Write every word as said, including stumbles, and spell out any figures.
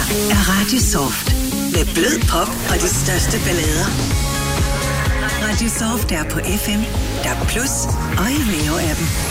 er Radio Soft. Med blød pop og de største ballader. Radio Soft er på F M, D A B plus og i Veo-appen.